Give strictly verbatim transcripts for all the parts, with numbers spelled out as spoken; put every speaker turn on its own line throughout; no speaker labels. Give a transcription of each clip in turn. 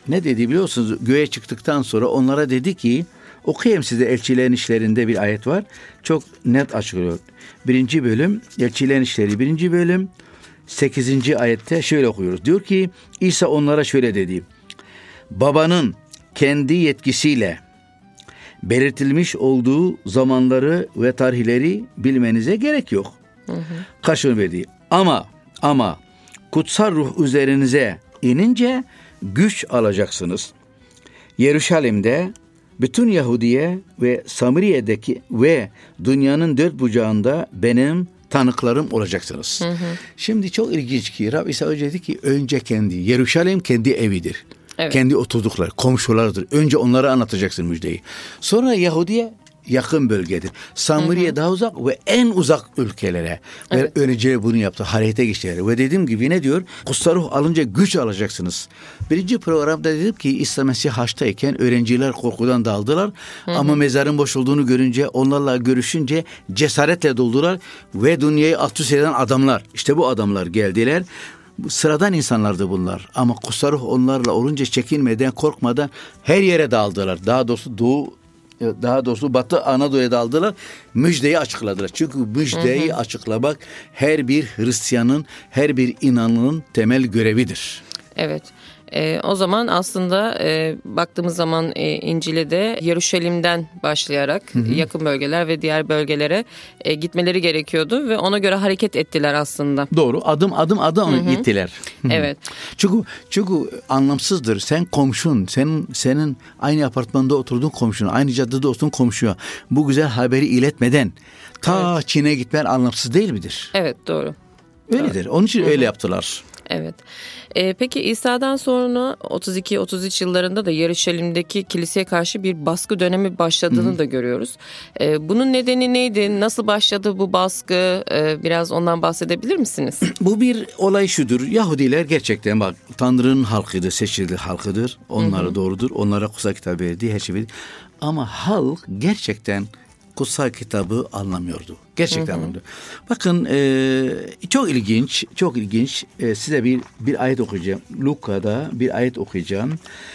ne dedi biliyorsunuz? Göğe çıktıktan sonra onlara dedi ki, okuyayım size Elçilerin İşleri'nde bir ayet var. Çok net açıklıyor. Birinci bölüm, Elçilerin İşleri birinci bölüm, sekizinci ayette şöyle okuyoruz. Diyor ki, İsa onlara şöyle dedi. Babanın kendi yetkisiyle belirtilmiş olduğu zamanları ve tarihleri bilmenize gerek yok. Hı hı. Karşılığını verdi. Ama ama kutsal ruh üzerinize inince güç alacaksınız. Yeruşalim'de, bütün Yahudiye ve Samiriye'deki ve dünyanın dört bucağında benim tanıklarım olacaksınız. Hı hı. Şimdi çok ilginç ki Rab İsa önce dedi ki önce kendi, Yeruşalim kendi evidir. Evet. Kendi oturdukları, komşularıdır. Önce onlara anlatacaksın müjdeyi. Sonra Yahudiye yakın bölgedir. Samiriye hı hı. daha uzak ve en uzak ülkelere. Evet. Ve önce bunu yaptı. Harekete geçtiler. Ve dediğim gibi ne diyor? Kutsal ruh alınca güç alacaksınız. Birinci programda dedim ki İsa Mesih haçtayken öğrenciler korkudan dağıldılar. Hı hı. Ama mezarın boş olduğunu görünce, onlarla görüşünce cesaretle doldular. Ve dünyayı alt üst eden adamlar. İşte bu adamlar geldiler. Sıradan insanlardı bunlar. Ama kutsal ruh onlarla olunca çekinmeden, korkmadan her yere dağıldılar. Daha doğrusu Doğu Daha doğrusu Batı Anadolu'ya daldılar. Müjdeyi açıkladılar. Çünkü müjdeyi hı hı. açıklamak her bir Hristiyanın, her bir inanlının temel görevidir.
Evet. E, o zaman aslında e, baktığımız zaman e, İncil'e de Yeruşalim'den başlayarak hı hı. yakın bölgeler ve diğer bölgelere e, gitmeleri gerekiyordu ve ona göre hareket ettiler aslında.
Doğru. Adım adım adım hı hı. gittiler. Hı hı.
Evet.
Çünkü çünkü anlamsızdır. Sen komşun, senin senin aynı apartmanda oturduğun komşun, aynı caddede oturduğun komşuya bu güzel haberi iletmeden ta evet. Çin'e gitmen anlamsız değil midir?
Evet, doğru.
Öyledir.
Doğru.
Onun için
Hı hı.
öyle yaptılar.
Evet. Ee, peki İsa'dan sonra otuz iki otuz üç yıllarında da Yeruşalim'deki kiliseye karşı bir baskı dönemi başladığını Hı-hı. da görüyoruz. Ee, bunun nedeni neydi? Nasıl başladı bu baskı? Ee, biraz ondan bahsedebilir misiniz? Bu
bir olay şudur. Yahudiler gerçekten bak Tanrı'nın halkıdır, seçildi halkıdır. Onlara Hı-hı. doğrudur. Onlara kutsal kitap verdi, her şey verdi. Ama halk gerçekten kutsal kitabı anlamıyordu. Gerçekten hı hı. anlamıyordu. Bakın e, çok ilginç, çok ilginç. E, size bir bir ayet okuyacağım. Luka'da bir ayet okuyacağım.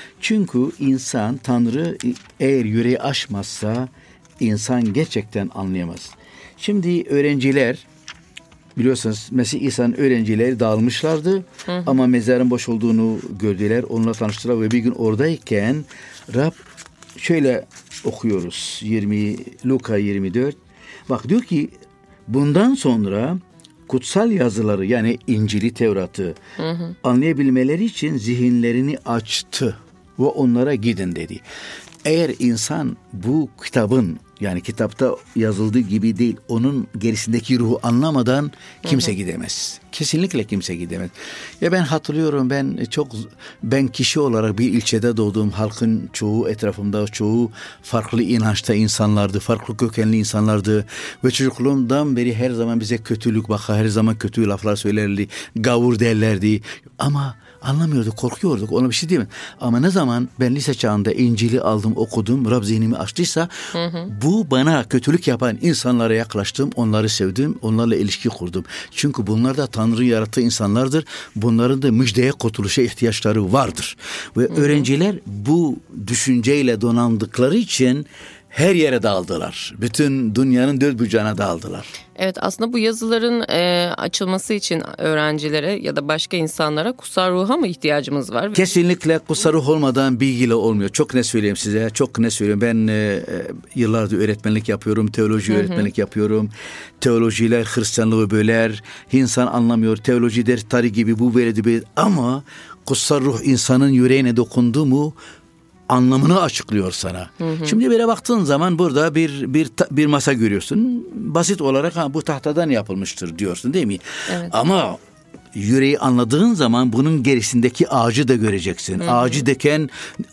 Çünkü insan, Tanrı eğer yüreği aşmazsa insan gerçekten anlayamaz. Şimdi öğrenciler, biliyorsunuz Mesih İsa'nın öğrencileri dağılmışlardı. Hı hı. Ama mezarın boş olduğunu gördüler. Onunla tanıştılar ve bir gün oradayken Rab şöyle okuyoruz. yirmi Luka yirmi dört. Bak diyor ki bundan sonra kutsal yazıları yani İncil'i, Tevrat'ı hı hı. anlayabilmeleri için zihinlerini açtı ve onlara gidin dedi. Eğer insan bu kitabın yani kitapta yazıldığı gibi değil, onun gerisindeki ruhu anlamadan kimse hı hı. gidemez. Kesinlikle kimse gidemez. Ya ben hatırlıyorum, ben çok ben kişi olarak bir ilçede doğdum. Halkın çoğu, etrafımda çoğu farklı inançta insanlardı, farklı kökenli insanlardı ve çocukluğumdan beri her zaman bize kötülük bakar, her zaman kötü laflar söylerdi, gavur derlerdi. Ama anlamıyorduk, korkuyorduk. Ona bir şey değil mi? Ama ne zaman ben lise çağında İncil'i aldım, okudum, Rab zihnimi açtıysa hı hı. bu bana kötülük yapan insanlara yaklaştım, onları sevdim, onlarla ilişki kurdum. Çünkü bunlar da Tanrı yarattığı insanlardır. Bunların da müjdeye, kurtuluşa ihtiyaçları vardır. Ve hı hı. öğrenciler bu düşünceyle donandıkları için her yere dağıldılar. Bütün dünyanın dört bucağına dağıldılar.
Evet, aslında bu yazıların e, açılması için öğrencilere ya da başka insanlara kutsal ruha mı ihtiyacımız var?
Kesinlikle kutsal ruh olmadan bilgiyle olmuyor. Çok ne söyleyeyim size, çok ne söyleyeyim. Ben e, yıllardır öğretmenlik yapıyorum, teoloji hı hı. öğretmenlik yapıyorum. Teolojiler Hristiyanlığı böler, insan anlamıyor. Teoloji der tarih gibi, bu böyle böyle. Ama kutsal ruh insanın yüreğine dokundu mu anlamını açıklıyor sana. Hı hı. Şimdi böyle baktığın zaman burada bir bir bir masa görüyorsun. Basit olarak ha bu tahtadan yapılmıştır diyorsun, değil mi? Evet. Ama yüreği anladığın zaman bunun gerisindeki ağacı da göreceksin. Hı hı. Ağacı diken,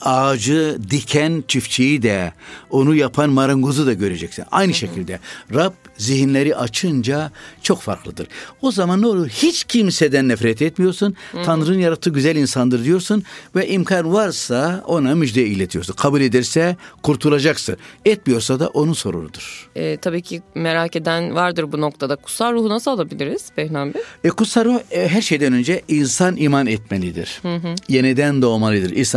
ağacı diken çiftçiyi de, onu yapan marangozu da göreceksin. Aynı hı hı. şekilde Rab zihinleri açınca çok farklıdır. O zaman ne olur? Hiç kimseden nefret etmiyorsun. Hı hı. Tanrı'nın yarattığı güzel insandır diyorsun ve imkan varsa ona müjde iletiyorsun. Kabul ederse kurtulacaksın. Etmiyorsa da onun sorunudur.
E, tabii ki merak eden vardır bu noktada. Kutsal ruhu nasıl alabiliriz Behram Bey?
E, kutsal ruh e, her şeyden önce insan iman etmelidir. Hı hı. Yeniden doğmalıdır. İnsan